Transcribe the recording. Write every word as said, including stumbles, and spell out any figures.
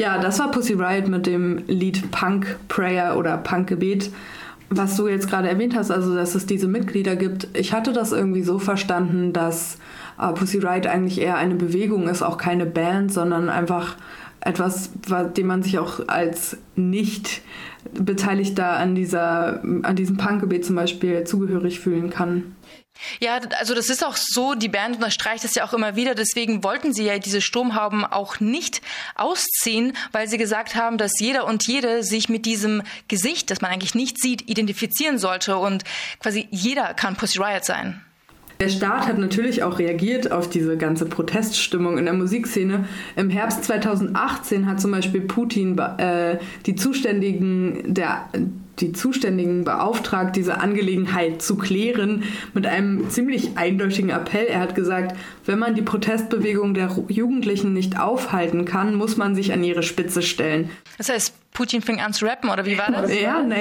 Ja, das war Pussy Riot mit dem Lied Punk Prayer oder Punkgebet. Was du jetzt gerade erwähnt hast, also dass es diese Mitglieder gibt, ich hatte das irgendwie so verstanden, dass äh, Pussy Riot eigentlich eher eine Bewegung ist, auch keine Band, sondern einfach etwas, dem man sich auch als nicht Beteiligter an dieser, an diesem Punkgebet zum Beispiel zugehörig fühlen kann. Ja, also das ist auch so, die Band unterstreicht das ja auch immer wieder, deswegen wollten sie ja diese Sturmhauben auch nicht ausziehen, weil sie gesagt haben, dass jeder und jede sich mit diesem Gesicht, das man eigentlich nicht sieht, identifizieren sollte und quasi jeder kann Pussy Riot sein. Der Staat hat natürlich auch reagiert auf diese ganze Proteststimmung in der Musikszene. Im Herbst zweitausendachtzehn hat zum Beispiel Putin äh, die Zuständigen der die Zuständigen beauftragt, diese Angelegenheit zu klären, mit einem ziemlich eindeutigen Appell. Er hat gesagt, wenn man die Protestbewegung der Jugendlichen nicht aufhalten kann, muss man sich an ihre Spitze stellen. Das heißt, Putin fing an zu rappen, oder wie war das? Ja, naja,